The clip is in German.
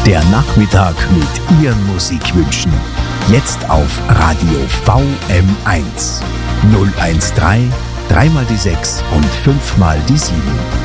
Der Nachmittag mit Ihren Musikwünschen. Jetzt auf Radio VM1. 013 3 mal die 6 und 5 mal die 7.